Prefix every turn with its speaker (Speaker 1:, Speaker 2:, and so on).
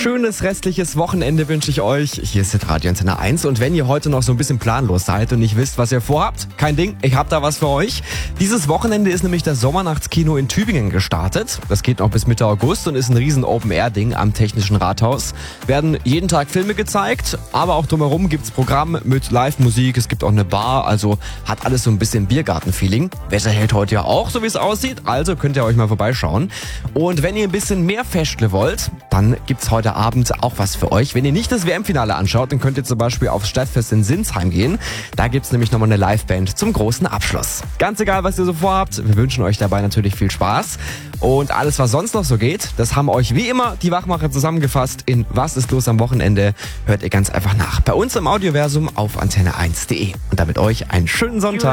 Speaker 1: schönes restliches Wochenende wünsche ich euch. Hier ist das Radio Antenne 1 und wenn ihr heute noch so ein bisschen planlos seid und nicht wisst, was ihr vorhabt, kein Ding, ich habe da was für euch. Dieses Wochenende ist nämlich das Sommernachtskino in Tübingen gestartet. Das geht noch bis Mitte August und ist ein riesen Open-Air-Ding am Technischen Rathaus. Werden jeden Tag Filme gezeigt, aber auch drumherum gibt's Programm mit Live-Musik, es gibt auch eine Bar, also hat alles so ein bisschen Biergarten-Feeling. Wetter hält heute ja auch, so wie es aussieht, also könnt ihr euch mal vorbeischauen. Und wenn ihr ein bisschen mehr Festle wollt, dann gibt's heute Abend auch was für euch. Wenn ihr nicht das WM-Finale anschaut, dann könnt ihr zum Beispiel aufs Stadtfest in Sinsheim gehen. Da gibt's nämlich nochmal eine Liveband zum großen Abschluss. Ganz egal, was ihr so vorhabt, wir wünschen euch dabei natürlich viel Spaß. Und alles, was sonst noch so geht, das haben euch wie immer die Wachmacher zusammengefasst in Was ist los am Wochenende? Hört ihr ganz einfach nach. Bei uns im Audioversum auf antenne1.de. Und damit euch einen schönen Sonntag.